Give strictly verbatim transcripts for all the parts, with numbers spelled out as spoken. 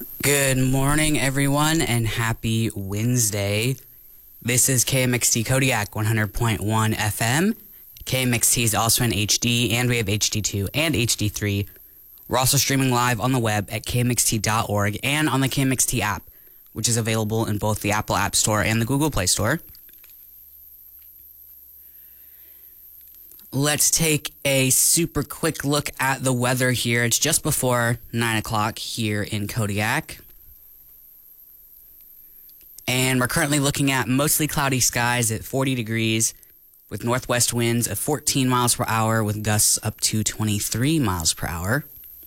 Good morning, everyone, and happy Wednesday. This is K M X T Kodiak one hundred point one F M. K M X T is also in H D, and we have H D two and H D three. We're also streaming live on the web at K M X T dot org and on the K M X T app, which is available in both the Apple App Store and the Google Play Store. Let's take a super quick look at the weather here. It's just before nine o'clock here in Kodiak. And we're currently looking at mostly cloudy skies at forty degrees with northwest winds of fourteen miles per hour with gusts up to twenty-three miles per hour.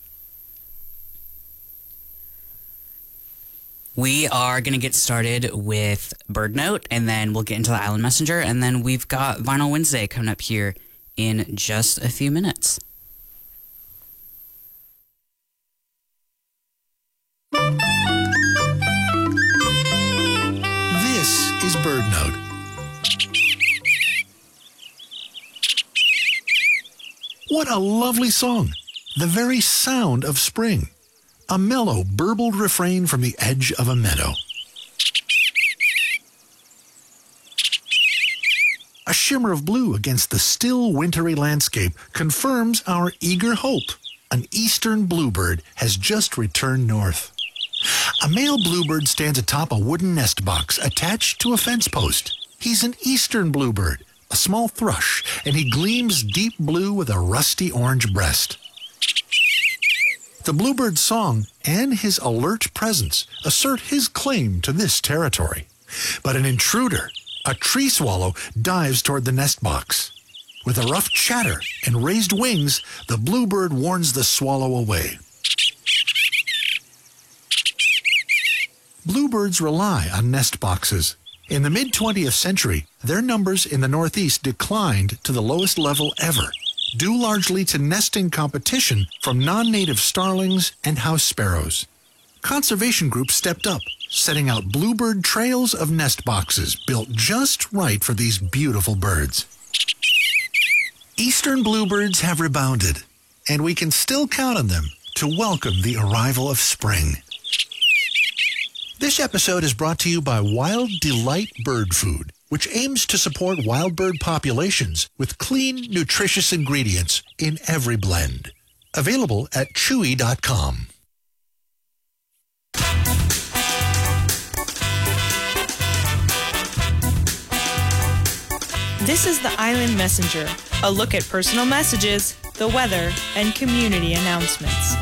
We are going to get started with Bird Note, and then we'll get into the Island Messenger, and then we've got Vinyl Wednesday coming up here in just a few minutes. This is Bird Note. What a lovely song. The very sound of spring. A mellow, burbled refrain from the edge of a meadow. A shimmer of blue against the still wintry landscape confirms our eager hope. An eastern bluebird has just returned north. A male bluebird stands atop a wooden nest box attached to a fence post. He's an eastern bluebird, a small thrush, and he gleams deep blue with a rusty orange breast. The bluebird's song and his alert presence assert his claim to this territory. But an intruder, a tree swallow, dives toward the nest box. With a rough chatter and raised wings, the bluebird warns the swallow away. Bluebirds rely on nest boxes. In the mid-twentieth century, their numbers in the Northeast declined to the lowest level ever, due largely to nesting competition from non-native starlings and house sparrows. Conservation groups stepped up, setting out bluebird trails of nest boxes built just right for these beautiful birds. Eastern bluebirds have rebounded, and we can still count on them to welcome the arrival of spring. This episode is brought to you by Wild Delight Bird Food, which aims to support wild bird populations with clean, nutritious ingredients in every blend. Available at chewy dot com. This is the Island Messenger, a look at personal messages, the weather, and community announcements.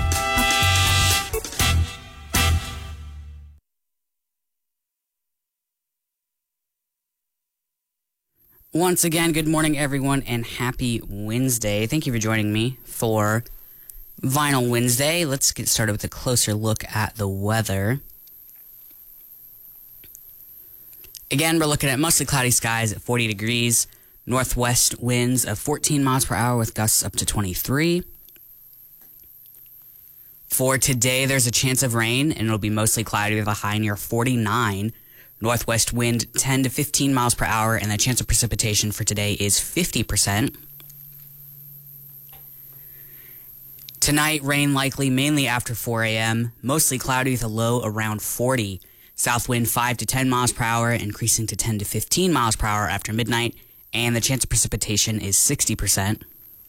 Once again, good morning, everyone, and happy Wednesday. Thank you for joining me for Vinyl Wednesday. Let's get started with a closer look at the weather. Again, we're looking at mostly cloudy skies at forty degrees, northwest winds of fourteen miles per hour with gusts up to twenty-three. For today, there's a chance of rain, and it'll be mostly cloudy with a high near forty-nine. Northwest wind ten to fifteen miles per hour, and the chance of precipitation for today is fifty percent. Tonight, rain likely mainly after four a.m., mostly cloudy with a low around forty. South wind five to ten miles per hour, increasing to ten to fifteen miles per hour after midnight, and the chance of precipitation is sixty percent.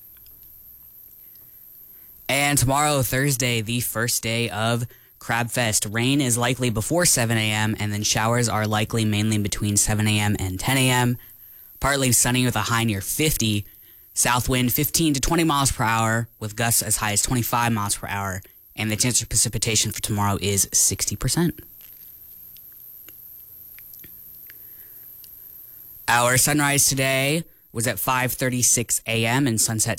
And tomorrow, Thursday, the first day of Crab Fest, rain is likely before seven a.m., and then showers are likely mainly between seven a.m. and ten a.m. Partly sunny with a high near fifty. South wind fifteen to twenty miles per hour, with gusts as high as twenty-five miles per hour, and the chance of precipitation for tomorrow is sixty percent. Our sunrise today was at five thirty-six a.m. and sunset